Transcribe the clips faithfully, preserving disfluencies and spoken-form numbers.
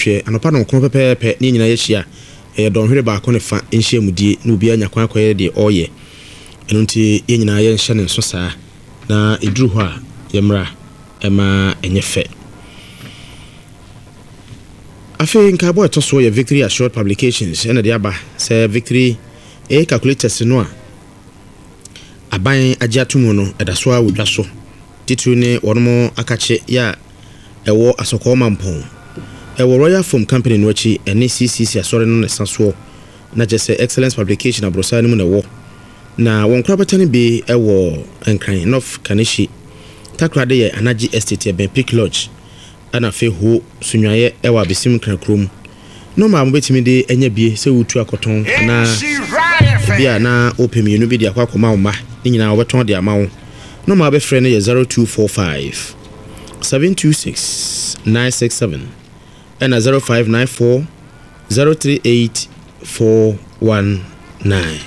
twetwe anopa no ko pepepe ne nyina yehia e don hwere ba ko ne fa enhia mudie na obi anya kwan akoye de oye eno nti ye nyina ye nhia ne nso saa na eduru ho a yemra ema enyefe afi nka boy to so ye Victory Assured Publications ena de aba say Victory e calculators no a aban agiatumu no edaso a wodwa so titru ne wono akache ya ewo asoko mampon ewo Royal Foam Company no achi ene C C C asore no nesaso na je say Excellence Publication abrosa ne mu na wo na won krabata bi ewo enkran North Kanishi takrade ye Anaji Estate ben Peak Lodge ana fe ho sunwaye ewa abesim krankrom no ma mobetimi de enya bie se wutu akoton na bia na opem yenu bi de akwa ma ni nyina obeton de amawo no ma be frɛ no ye zero two four five seven two six nine six seven and zero five nine four zero three eight four one nine.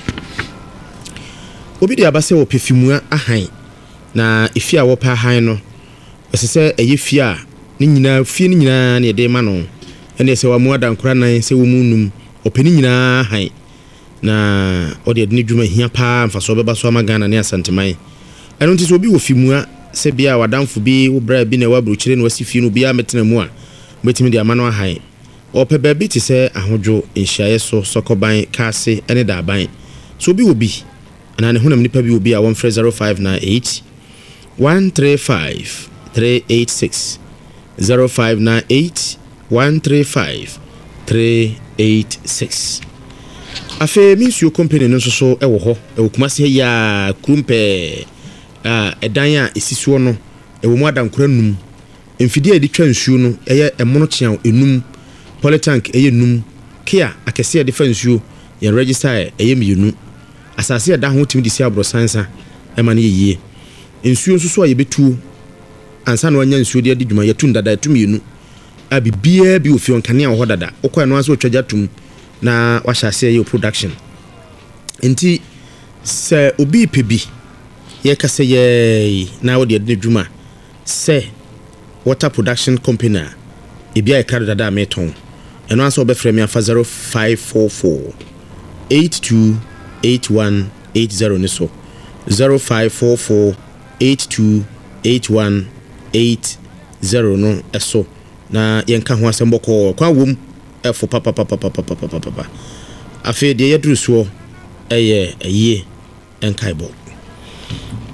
Obi de abase wo pefimua ahan na efia wo pa ahan no esese eyefia ni nyina fie ni nyina na de ma no ene se wa mu adankora nan se wo munum openi nyina ahan na ode de ni dwuma hia pa mfaso beba so amagana ne asanteman eno nti so obi wo fimua se bia wadamfo bi wo bra bi na wa brochire no wasifie no bia metena mu a metimi de amano ahan ope ba bi ti se ahodwo nhyiaye so sokoban kase ene da aban so obi obi na ne honam nipa bi obi a one zero five nine eight one three five three eight six zero five nine eight one three five three eight six. Afe Minsuo Company no so so ewo ho ewo kumase ya krumpe ah edan a esisuo no ewo mu adankora num emfidi edi twa nsuo no eye emono kyean enum polytank eye num kia akese edi fa nsuo ye register eye mienu asase eda ho timi disi abro sansa e ma ne yeye nsuo nso so ye betu ansa na wanya nsuo de edi dwuma ye tun dada etu mienu abibia bi ofi onkane a ho dada okwa no anso otwaja tum na washase ye production enti se obi pebi ye kase ye na wo de edi dwuma se water production company e bia e kare dada meton eno anso obefrɛ me afa zero five four four eight two eight one eight zero ni so zero five four four eight two eight one eight zero no eso na yenka ho asemboko kwa wom efo papa papa papa papa papa afi de yedru so eye eye enkaibo